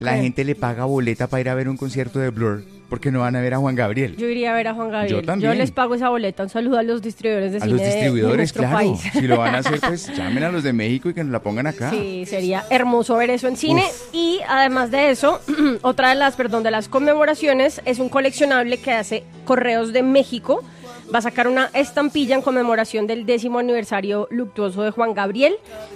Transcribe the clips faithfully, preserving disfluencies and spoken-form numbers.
La ¿Qué? gente le paga boleta para ir a ver un concierto de Blur porque no van a ver a Juan Gabriel. Yo iría a ver a Juan Gabriel. Yo también. les pago esa boleta. Un saludo a los distribuidores de A cine los de- de distribuidores, nuestro claro. país. Si lo van a hacer, pues llamen a los de México y que nos la pongan acá. Sí, sería hermoso ver eso en cine. Uf. Y además de eso, otra de las, perdón, de las conmemoraciones es un coleccionable que hace Correos de México. Va a sacar una estampilla en conmemoración del décimo aniversario luctuoso de Juan Gabriel.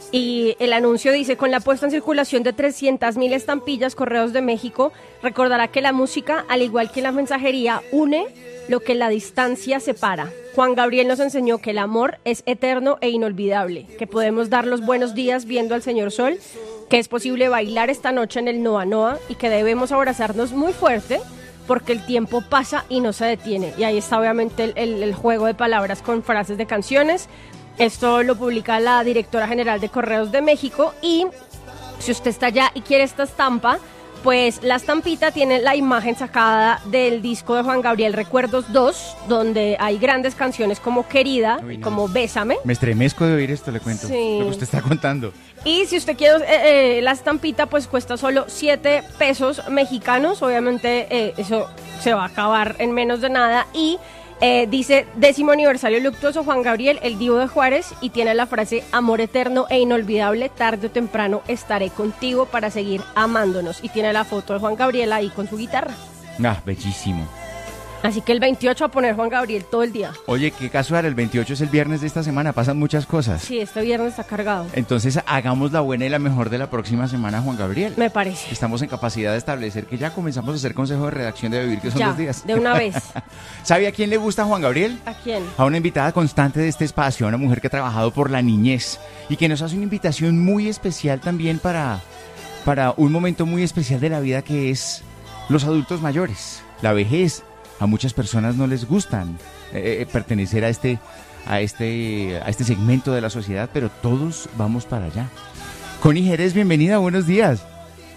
Y el anuncio dice: con la puesta en circulación de trescientas mil estampillas, Correos de México recordará que la música, al igual que la mensajería, une lo que la distancia separa. Juan Gabriel nos enseñó que el amor es eterno e inolvidable, que podemos dar los buenos días viendo al señor Sol, que es posible bailar esta noche en el Noa Noa y que debemos abrazarnos muy fuerte porque el tiempo pasa y no se detiene. Y ahí está obviamente el, el- el juego de palabras con frases de canciones. Esto lo publica la directora general de Correos de México. Y si usted está allá y quiere esta estampa, pues la estampita tiene la imagen sacada del disco de Juan Gabriel Recuerdos dos, donde hay grandes canciones como Querida, Uy, no. como Bésame. Me estremezco de oír esto, le cuento. Sí. Lo que usted está contando. Y si usted quiere eh, eh, la estampita, pues cuesta solo siete pesos mexicanos. Obviamente eh, eso se va a acabar en menos de nada. Y eh, dice décimo aniversario luctuoso Juan Gabriel, el Divo de Juárez. Y tiene la frase: amor eterno e inolvidable, tarde o temprano estaré contigo para seguir amándonos. Y tiene la foto de Juan Gabriel ahí con su guitarra. Ah, bellísimo. Así que el veintiocho a poner Juan Gabriel todo el día. Oye, qué casual, el veintiocho es el viernes de esta semana, pasan muchas cosas. Sí, este viernes está cargado, Entonces hagamos la buena y la mejor de la próxima semana, Juan Gabriel. me parece. Estamos en capacidad de establecer que ya comenzamos a hacer consejo de redacción de Vivir, que son Ya, dos días. de una vez. ¿Sabe a quién le gusta Juan Gabriel? ¿A quién? A una invitada constante de este espacio, a una mujer que ha trabajado por la niñez y que nos hace una invitación muy especial también para, para un momento muy especial de la vida, que es los adultos mayores, la vejez. A muchas personas no les gustan eh, eh, pertenecer a este, a, este, a este segmento de la sociedad, pero todos vamos para allá. Connie Jerez, bienvenida, buenos días.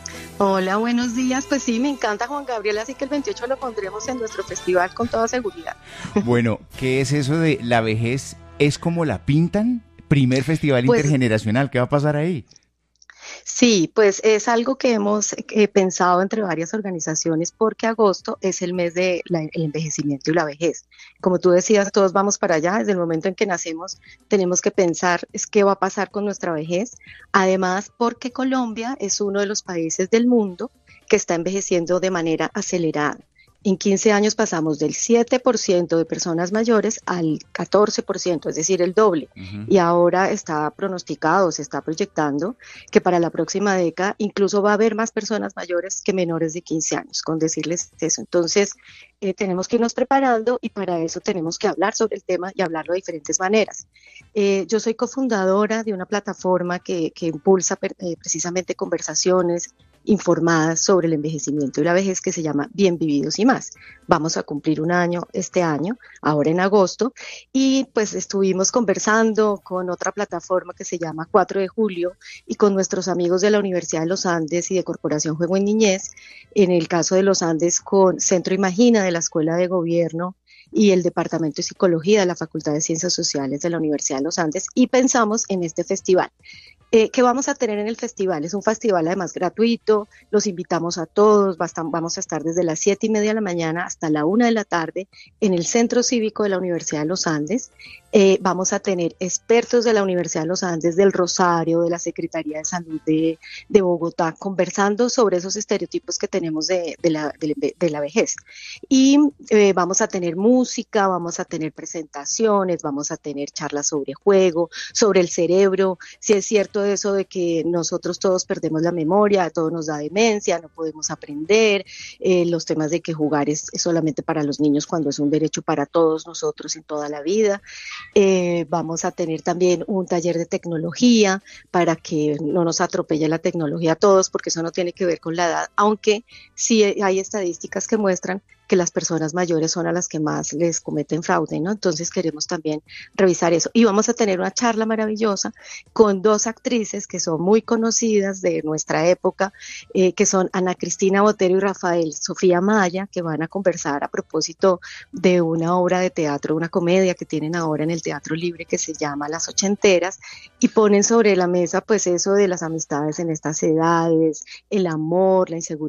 Hola, buenos días. Pues sí, me encanta Juan Gabriel, así que el veintiocho lo pondremos en nuestro festival con toda seguridad. Bueno, ¿qué es eso de la vejez? ¿Es como la pintan? Primer festival Pues- intergeneracional, ¿qué va a pasar ahí? Sí, pues es algo que hemos eh, pensado entre varias organizaciones porque agosto es el mes del envejecimiento y la vejez. Como tú decías, todos vamos para allá. Desde el momento en que nacemos tenemos que pensar es qué va a pasar con nuestra vejez. Además, porque Colombia es uno de los países del mundo que está envejeciendo de manera acelerada. En quince años pasamos del siete por ciento de personas mayores al catorce por ciento, es decir, el doble. Ujú. Y ahora está pronosticado, se está proyectando que para la próxima década incluso va a haber más personas mayores que menores de quince años, con decirles eso. Entonces, eh, tenemos que irnos preparando y para eso tenemos que hablar sobre el tema y hablarlo de diferentes maneras. Eh, yo soy cofundadora de una plataforma que, que impulsa per- eh, precisamente conversaciones informadas sobre el envejecimiento y la vejez, que se llama Bien Vividos y Más. Vamos a cumplir un año este año, ahora en agosto, y pues estuvimos conversando con otra plataforma que se llama cuatro de julio y con nuestros amigos de la Universidad de los Andes y de Corporación Juego en Niñez, en el caso de los Andes con Centro Imagina de la Escuela de Gobierno y el Departamento de Psicología de la Facultad de Ciencias Sociales de la Universidad de los Andes, y pensamos en este festival. Eh, ¿Qué vamos a tener en el festival? Es un festival además gratuito, los invitamos a todos, bastan- vamos a estar desde las siete y media de la mañana hasta la una de la tarde en el Centro Cívico de la Universidad de los Andes. Eh, vamos a tener expertos de la Universidad de los Andes, del Rosario, de la Secretaría de Salud de, de Bogotá, conversando sobre esos estereotipos que tenemos de, de, la, de, de la vejez. Y eh, vamos a tener música, vamos a tener presentaciones, vamos a tener charlas sobre juego, sobre el cerebro, si es cierto eso de que nosotros todos perdemos la memoria, todo nos da demencia, no podemos aprender, eh, los temas de que jugar es, es solamente para los niños cuando es un derecho para todos nosotros en toda la vida. Eh, vamos a tener también un taller de tecnología para que no nos atropelle la tecnología a todos, porque eso no tiene que ver con la edad, aunque sí hay estadísticas que muestran que las personas mayores son a las que más les cometen fraude, ¿no? Entonces queremos también revisar eso. Y vamos a tener una charla maravillosa con dos actrices que son muy conocidas de nuestra época, eh, que son Ana Cristina Botero y Rafael Sofía Maya, que van a conversar a propósito de una obra de teatro, una comedia que tienen ahora en el Teatro Libre que se llama Las Ochenteras, y ponen sobre la mesa pues eso de las amistades en estas edades, el amor, la inseguridad